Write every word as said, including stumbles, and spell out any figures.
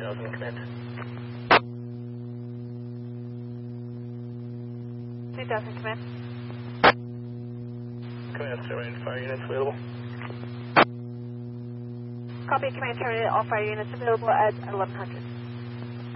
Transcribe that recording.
thousand, command. two thousand, command. Command, terminated, fire units available. Copy, command terminated, all fire units available at eleven hundred.